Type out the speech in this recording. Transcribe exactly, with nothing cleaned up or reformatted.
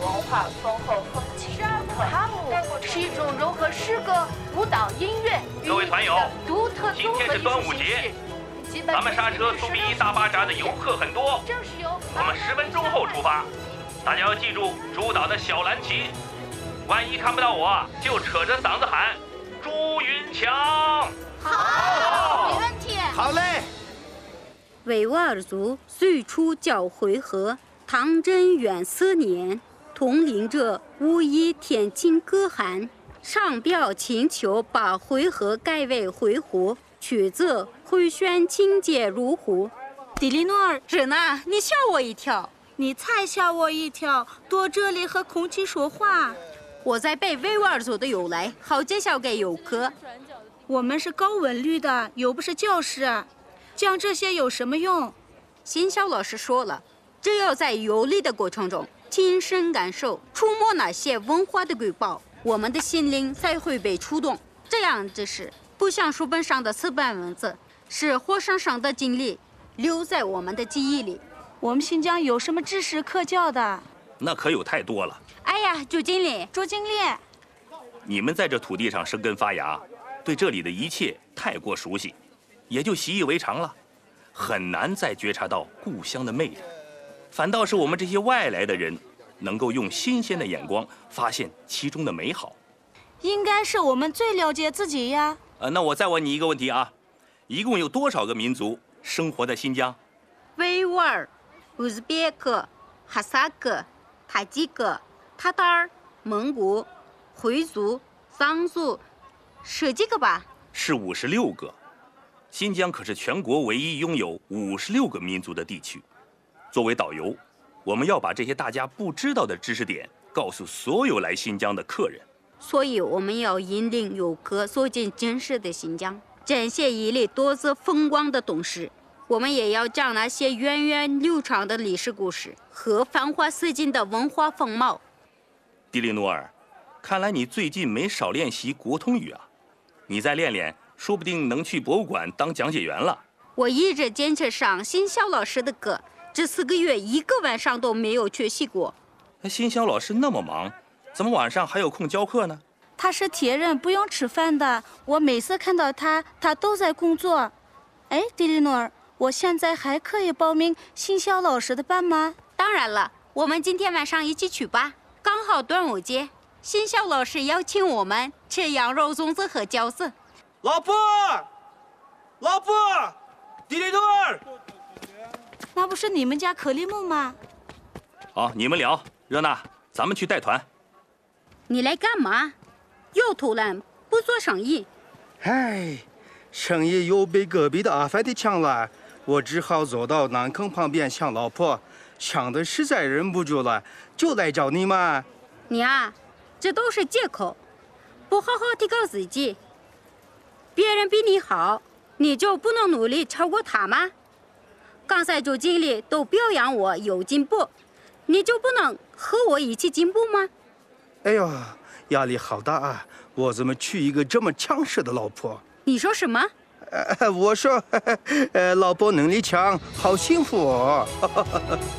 化丰厚，风情愉快。 哈姆是一种融合诗歌、舞蹈、音乐、 各位团友， 独特今天是端午节，咱们刹车苏 B 一大巴扎的游客很多，我们十分钟后出发，大家要记住主导的小蓝旗，万一看不到我，就扯着嗓子喊“朱云强”。 好，没问题。 好嘞。 维吾尔族最初叫回纥，唐贞元四年，统领者巫医天津歌汗上表请求把回纥改为回鹘，取自回旋清洁如湖。 迪丽诺尔， 日娜，你吓我一跳！ 你才吓我一跳！躲这里和空气说话。 我在背维吾尔族的由来，好介绍给游客。 我们是搞文旅的，又不是教师，讲这些有什么用？ 新晓老师说了，只有在游历的过程中亲身感受、触摸那些文化的瑰宝，我们的心灵才会被触动。这样知识不像书本上的死板文字，是活生生的经历，留在我们的记忆里。 我们新疆有什么知识可教的？ 那可有太多了。 哎呀，朱经理， 朱经理， 你们在这土地上生根发芽，对这里的一切太过熟悉，也就习以为常了，很难再觉察到故乡的魅力。反倒是我们这些外来的人，能够用新鲜的眼光发现其中的美好。 应该是我们最了解自己呀。 呃，那我再问你一个问题啊，一共有多少个民族生活在新疆？ 维吾尔、乌兹别克、哈萨克、塔吉克、塔塔尔、蒙古、回族、藏族，十几个吧？ 是五十六个。新疆可是全国唯一拥有五十六个民族的地区。作为导游，我们要把这些大家不知道的知识点告诉所有来新疆的客人。 所以我们要引领游客走进真实的新疆，展现一粒多姿风光的东势。我们也要讲那些源远流长的历史故事和繁华似锦的文化风貌。 迪丽努尔，看来你最近没少练习国通语啊！你再练练，说不定能去博物馆当讲解员了。 我一直坚持上新晓老师的课，这四个月一个晚上都没有缺席过。 新晓老师那么忙，怎么晚上还有空教课呢？ 他是铁人，不用吃饭的。我每次看到他，他都在工作。哎，迪丽诺尔，我现在还可以报名新晓老师的班吗？ 当然了，我们今天晚上一起去吧，刚好端午节，新晓老师邀请我们吃羊肉粽子和饺子。 老婆，老婆，迪丽诺尔， 那不是你们家克里姆吗？ 好，你们聊。热娜，咱们去带团。 你来干嘛？又偷懒不做生意？ 唉，生意又被隔壁的阿凡提抢了，我只好走到南坑旁边抢老婆，抢的实在忍不住了，就来找你嘛。 你啊，这都是借口，不好好提高自己。别人比你好，你就不能努力超过他吗？刚才周经理都表扬我有进步，你就不能和我一起进步吗？ 哎呦，压力好大啊！我怎么娶一个这么强势的老婆？ 你说什么？ 呃，我说，呃，老婆能力强，好幸福哦。